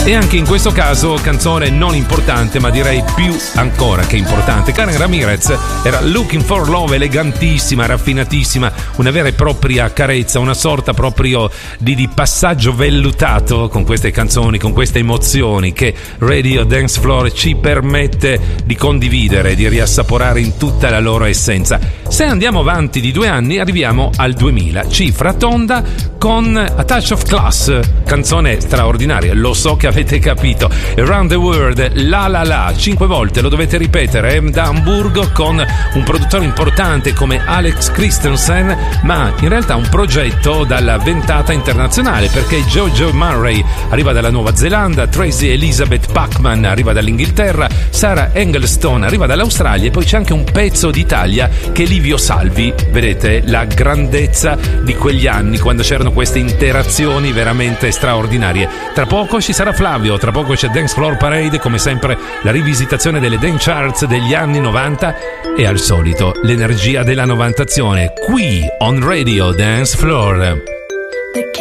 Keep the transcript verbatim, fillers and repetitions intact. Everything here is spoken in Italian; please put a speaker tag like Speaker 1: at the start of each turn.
Speaker 1: E anche in questo caso canzone non importante, ma direi più ancora che importante. Karen Ramirez era Looking for Love, elegantissima, raffinatissima, una vera e propria carezza, una sorta proprio di, di passaggio vellutato con queste canzoni, con queste emozioni che Radio Dance Floor ci permette di condividere, di riassaporare in tutta la loro essenza. Se andiamo avanti di due anni arriviamo al duemila, cifra tonda con A Touch of Class, canzone straordinaria, lo so che avete capito. Around the World, La La La, cinque volte lo dovete ripetere, eh, da Amburgo con un produttore importante come Alex Christensen, ma in realtà un progetto dalla ventata internazionale, perché Jojo Murray arriva dalla Nuova Zelanda, Tracy Elizabeth Pacman arriva dall'Inghilterra, Sarah Engelstone arriva dall'Australia e poi c'è anche un pezzo d'Italia che è Livio Salvi. Vedete la grandezza di quegli anni quando c'erano queste interazioni veramente straordinarie. Tra poco ci sarà Flavio, tra poco c'è Dance Floor Parade, come sempre la rivisitazione delle dance charts degli anni novanta e al solito l'energia della novantazione qui on Radio Dance Floor.